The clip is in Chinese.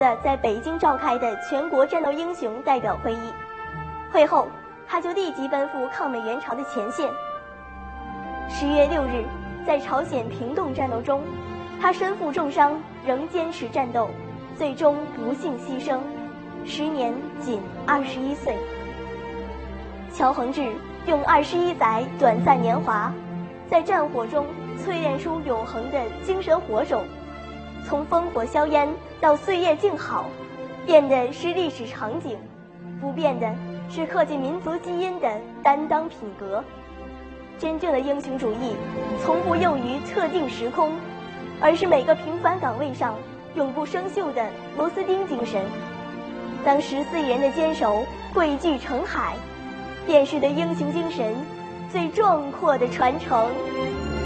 在北京召开的全国战斗英雄代表会议。会后，他就立即奔赴抗美援朝的前线。10月6日，在朝鲜平洞战斗中，他身负重伤，仍坚持战斗，最终不幸牺牲，时年仅21岁。乔恒志用21载短暂年华，在战火中淬炼出永恒的精神火种，从烽火硝烟到岁月静好，变的是历史场景，不变的是刻进民族基因的担当品格。真正的英雄主义从不囿于特定时空，而是每个平凡岗位上永不生锈的螺丝钉精神。当14亿人的坚守汇聚成海，便是对英雄精神最壮阔的传承。